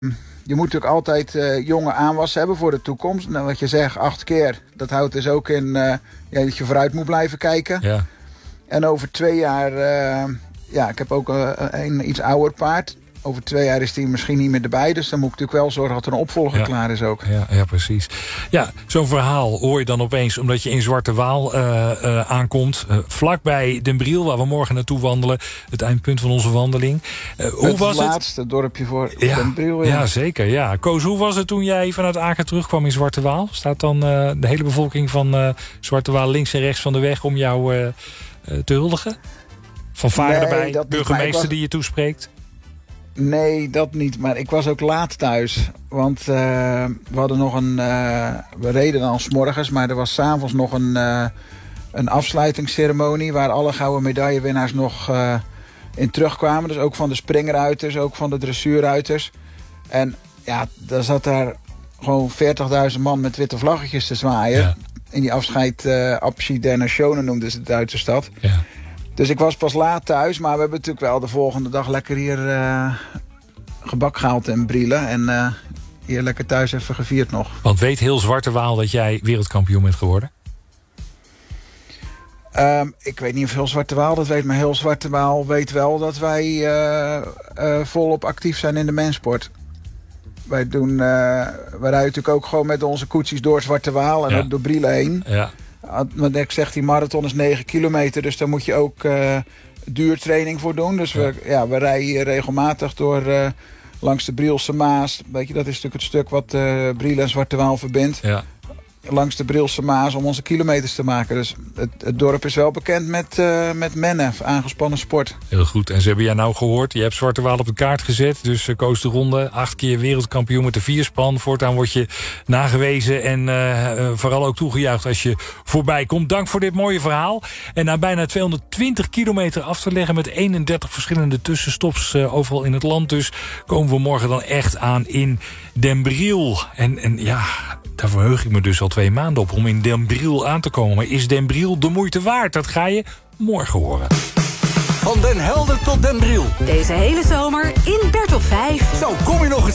Je moet natuurlijk altijd jonge aanwas hebben voor de toekomst. Nou, wat je zegt, 8 keer, dat houdt dus ook in dat je vooruit moet blijven kijken. Ja. En over 2 jaar, ik heb ook een iets ouder paard. Over 2 jaar is die misschien niet meer erbij. Dus dan moet ik natuurlijk wel zorgen dat er een opvolger klaar is ook. Ja, precies. Ja, zo'n verhaal hoor je dan opeens omdat je in Zwarte Waal aankomt. Vlakbij Den Briel, waar we morgen naartoe wandelen. Het eindpunt van onze wandeling. Hoe was het? Laatste dorpje voor Den Briel. Ja, zeker. Ja. Koos, hoe was het toen jij vanuit Aken terugkwam in Zwarte Waal? Staat dan de hele bevolking van Zwarte Waal links en rechts van de weg om jou te huldigen? Van varen erbij, burgemeester die je toespreekt? Nee, dat niet. Maar ik was ook laat thuis. Want we hadden nog we reden dan 's morgens, maar er was 's avonds nog een afsluitingsceremonie waar alle gouden medaillewinnaars nog in terugkwamen. Dus ook van de springruiters, ook van de dressuurruiters. En ja, daar zat daar gewoon 40.000 man met witte vlaggetjes te zwaaien. Ja. In die afscheid Abschied der Nationen noemden ze de Duitse stad. Ja. Dus ik was pas laat thuis, maar we hebben natuurlijk wel de volgende dag lekker hier gebak gehaald in Brielen. En hier lekker thuis even gevierd nog. Want weet heel Zwarte Waal dat jij wereldkampioen bent geworden? Ik weet niet of heel Zwarte Waal dat weet, maar heel Zwarte Waal weet wel dat wij volop actief zijn in de mensport. Wij rijden natuurlijk ook gewoon met onze koetsies door Zwarte Waal en ook door Brielen heen. Ja. Want ik zeg, die marathon is 9 kilometer, dus daar moet je ook duurtraining voor doen. Dus we rijden hier regelmatig door langs de Brielse Maas. Weet je, dat is natuurlijk het stuk wat Brielen en Zwarte Waal verbindt. Ja. Langs de Brielse Maas om onze kilometers te maken. Dus het dorp is wel bekend met mennen, aangespannen sport. Heel goed. En ze hebben jij nou gehoord. Je hebt Zwarte Waal op de kaart gezet. Dus Koos de Ronde, 8 keer wereldkampioen met de vierspan. Voortaan word je nagewezen en vooral ook toegejuicht als je voorbij komt. Dank voor dit mooie verhaal. En na bijna 220 kilometer af te leggen met 31 verschillende tussenstops overal in het land. Dus komen we morgen dan echt aan in Den Briel. En ja, daar verheug ik me dus al 2 maanden op om in Den Briel aan te komen. Maar is Den Briel de moeite waard? Dat ga je morgen horen. Van Den Helder tot Den Briel. Deze hele zomer in Bertolf 5. Zo, kom je nog eens